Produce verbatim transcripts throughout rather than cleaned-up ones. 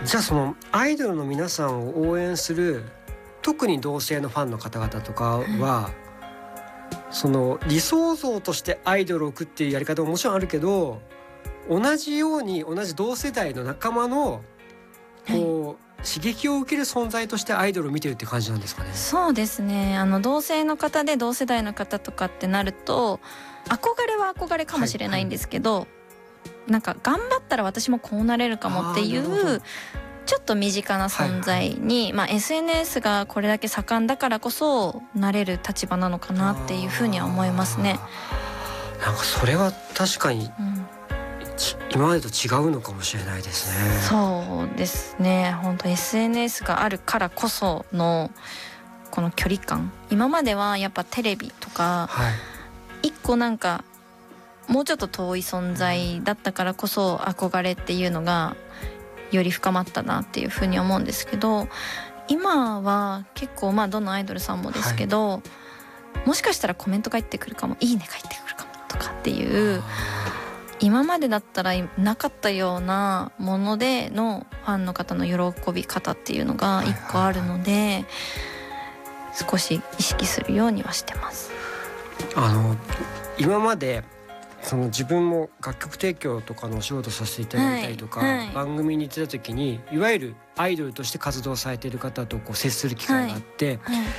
じゃあそのアイドルの皆さんを応援する特に同性のファンの方々とかは、その理想像としてアイドルを置くっていうやり方ももちろんあるけど、同じように同じ同世代の仲間のこう刺激を受ける存在としてアイドルを見てるって感じなんですかね。 そうですね、あの同性の方で同世代の方とかってなると憧れは憧れかもしれないんですけど、はいはい、なんか頑張ったら私もこうなれるかもっていうちょっと身近な存在に、はいはい、まあ、エスエヌエス がこれだけ盛んだからこそなれる立場なのかなっていうふうには思いますね。 なんかそれは確かに、うん、今までと違うのかもしれないですね。 そうですね、本当 エスエヌエス があるからこそのこの距離感、今まではやっぱテレビとか、はい、一個なんかもうちょっと遠い存在だったからこそ憧れっていうのがより深まったなっていうふうに思うんですけど、今は結構まあどのアイドルさんもですけど、はい、もしかしたらコメント返ってくるかも、いいね返ってくるかもとかっていう、今までだったらなかったようなものでのファンの方の喜び方っていうのが一個あるので、はいはいはい、少し意識するようにはしてます。 あの今までその自分も楽曲提供とかのお仕事させていただいたりとか、はいはい、番組に行ってた時にいわゆるアイドルとして活動されている方とこう接する機会があって、はいはい、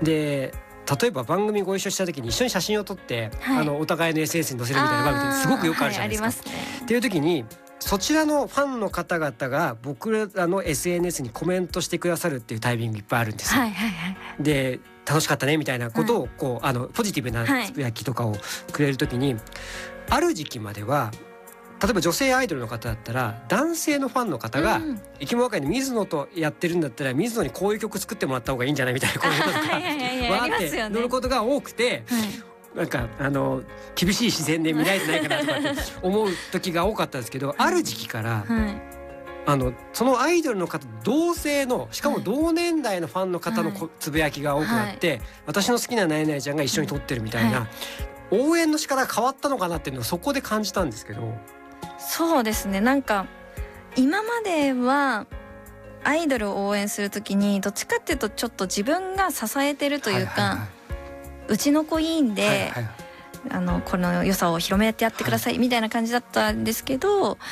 で例えば番組ご一緒した時に一緒に写真を撮って、はい、あのお互いの エスエヌエス に載せるみたいな場面ってすごくよくあるじゃないですか、はい、ありますね。っていう時にそちらのファンの方々が僕らの エスエヌエス にコメントしてくださるっていうタイミングいっぱいあるんですよ、はいはいはい、で楽しかったねみたいなことをこう、はい、あのポジティブなつぶやきとかをくれる時に、はい、ある時期までは例えば女性アイドルの方だったら男性のファンの方が、うん、生き物界の水野とやってるんだったら水野にこういう曲作ってもらった方がいいんじゃないみたいなこととかわーって乗ることが多くて、はい、なんかあの厳しい自然で見られてないかなとかって思う時が多かったんですけど、はい、ある時期から、はい、あのそのアイドルの方同性のしかも同年代のファンの方のこつぶやきが多くなって、はい、私の好きななえなえちゃんが一緒に撮ってるみたいな、はい、応援の仕方が変わったのかなっていうのをそこで感じたんですけど。 そうですね、なんか今まではアイドルを応援するときにどっちかっていうとちょっと自分が支えてるというか、はいはいはい、うちの子いいんで、はいはいはい、あのこの良さを広めてやってくださいみたいな感じだったんですけど、はい、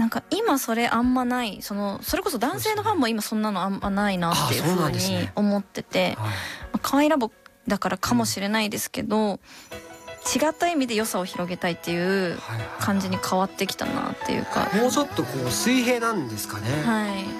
なんか今それあんまない、そのそれこそ男性のファンも今そんなのあんまないなっていうふうに思ってて、まあ、可愛いラボだからかもしれないですけど、うん、違った意味で良さを広げたいっていう感じに変わってきたなっていうか、 もうちょっとこう水平なんですかね。 はい、